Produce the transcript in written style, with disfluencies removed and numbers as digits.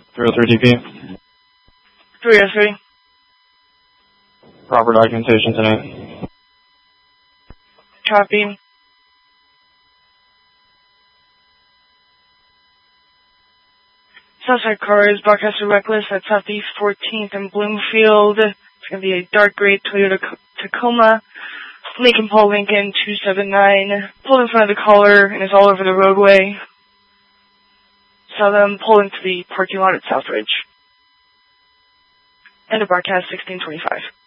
303 DP. 303. Proper documentation tonight. Copy. Suspect car is broadcasted reckless at Southeast 14th and Bloomfield. It's going to be a dark gray Toyota Tacoma. Lincoln Paul Lincoln 279. Pulled in front of the caller and is all over the roadway. Saw them pull into the parking lot at Southridge. End of broadcast 1625.